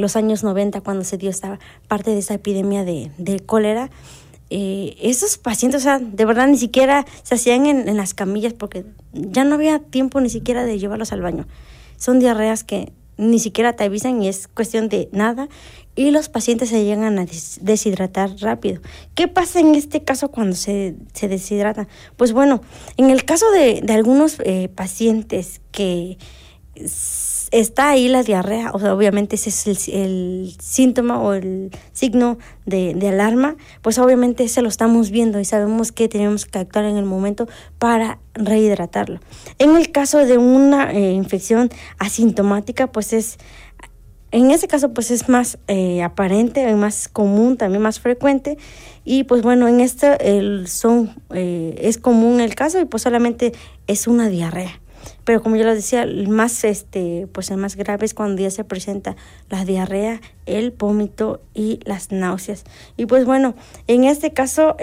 los años 90, cuando se dio esta parte de esa epidemia de cólera. Esos pacientes, o sea, de verdad ni siquiera se hacían en las camillas porque ya no había tiempo ni siquiera de llevarlos al baño. Son diarreas que ni siquiera te avisan y es cuestión de nada, y los pacientes se llegan a deshidratar rápido. ¿Qué pasa en este caso cuando se deshidratan? Pues bueno, en el caso de algunos pacientes que está ahí la diarrea, o sea, obviamente ese es el síntoma o el signo de alarma, pues obviamente se lo estamos viendo y sabemos que tenemos que actuar en el momento para rehidratarlo. En el caso de una infección asintomática, pues en ese caso pues es más aparente, más común, también más frecuente, y pues bueno, en este es común el caso y pues solamente es una diarrea. Pero como yo les decía, el más grave es cuando ya se presenta la diarrea, el vómito y las náuseas. Y pues bueno, en este caso,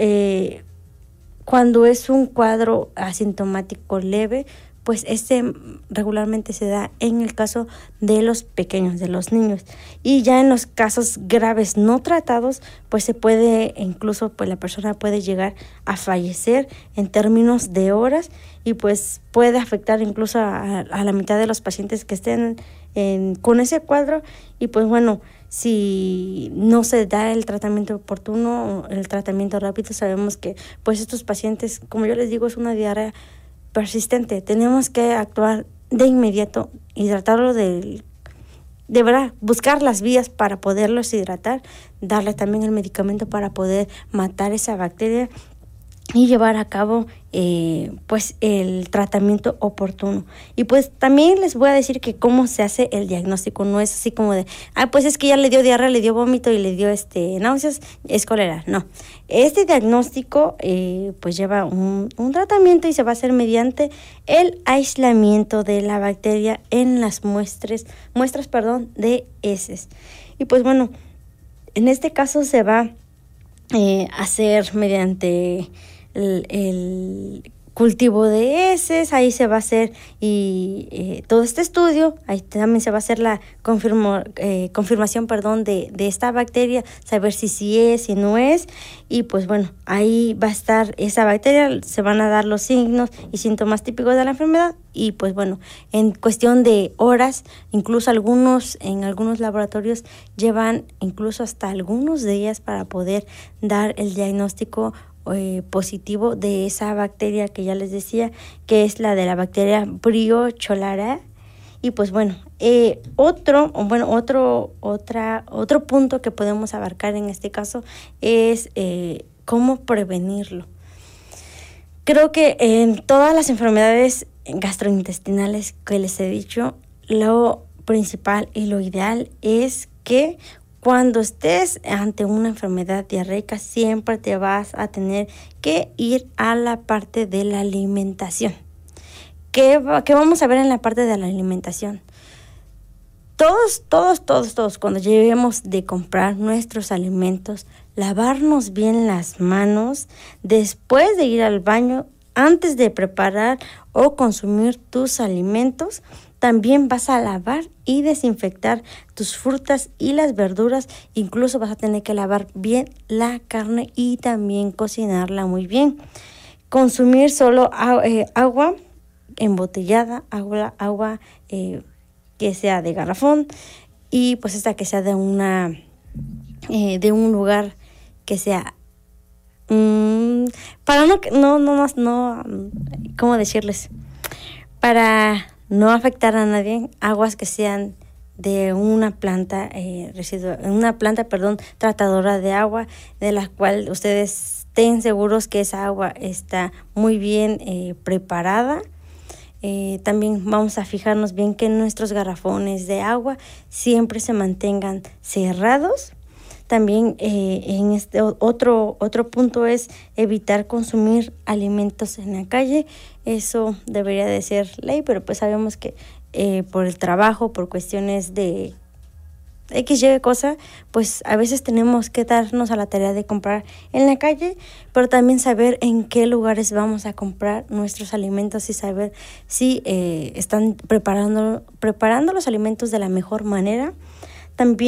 cuando es un cuadro asintomático leve, pues regularmente se da en el caso de los pequeños, de los niños. Y ya en los casos graves no tratados, pues se puede, incluso pues la persona puede llegar a fallecer en términos de horas, y pues puede afectar incluso a la mitad de los pacientes que estén con ese cuadro. Y pues bueno, si no se da el tratamiento oportuno, el tratamiento rápido, sabemos que pues estos pacientes, como yo les digo, es una diarrea persistente. Tenemos que actuar de inmediato y tratarlo de verdad, buscar las vías para poderlos hidratar, darle también el medicamento para poder matar esa bacteria y llevar a cabo pues el tratamiento oportuno. Y pues también les voy a decir que cómo se hace el diagnóstico. No es así como de, pues es que ya le dio diarrea, le dio vómito y le dio náuseas, es cólera. No, este diagnóstico pues lleva un tratamiento y se va a hacer mediante el aislamiento de la bacteria en las muestras de heces. Y pues bueno, en este caso se va a hacer mediante el cultivo de heces. Ahí se va a hacer todo este estudio. Ahí también se va a hacer la confirmación de esta bacteria, saber si es, si no es. Y pues bueno, ahí va a estar esa bacteria, se van a dar los signos y síntomas típicos de la enfermedad. Y pues bueno, en cuestión de horas, incluso en algunos laboratorios llevan incluso hasta algunos días para poder dar el diagnóstico positivo de esa bacteria que ya les decía, que es la de la bacteria Brio cholerae. Y pues bueno, otro punto que podemos abarcar en este caso es cómo prevenirlo. Creo que en todas las enfermedades gastrointestinales que les he dicho, lo principal y lo ideal es que cuando estés ante una enfermedad diarreica, siempre te vas a tener que ir a la parte de la alimentación. ¿Qué vamos a ver en la parte de la alimentación? Todos, cuando lleguemos de comprar nuestros alimentos, lavarnos bien las manos después de ir al baño, antes de preparar o consumir tus alimentos. También vas a lavar y desinfectar tus frutas y las verduras. Incluso vas a tener que lavar bien la carne y también cocinarla muy bien. Consumir solo agua embotellada, agua que sea de garrafón, y pues esta que sea de un lugar que sea para ¿cómo decirles? Para no afectar a nadie, aguas que sean de una planta tratadora de agua, de la cual ustedes estén seguros que esa agua está muy bien preparada. También vamos a fijarnos bien que nuestros garrafones de agua siempre se mantengan cerrados. También en este otro punto es evitar consumir alimentos en la calle. Eso debería de ser ley, pero pues sabemos que por el trabajo, por cuestiones de XY cosa, pues a veces tenemos que darnos a la tarea de comprar en la calle, pero también saber en qué lugares vamos a comprar nuestros alimentos y saber si están preparando los alimentos de la mejor manera. También